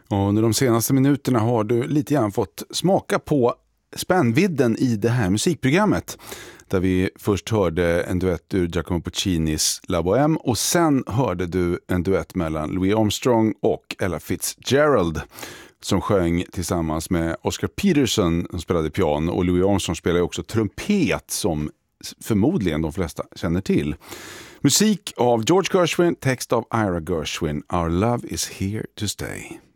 Och under de senaste minuterna har du lite grann fått smaka på spännvidden i det här musikprogrammet. Där vi först hörde en duett ur Giacomo Puccinis La Bohème och sen hörde du en duett mellan Louis Armstrong och Ella Fitzgerald som sjöng tillsammans med Oscar Peterson som spelade piano, och Louis Armstrong spelade också trumpet som förmodligen de flesta känner till. Musik av George Gershwin, text av Ira Gershwin. Our love is here to stay.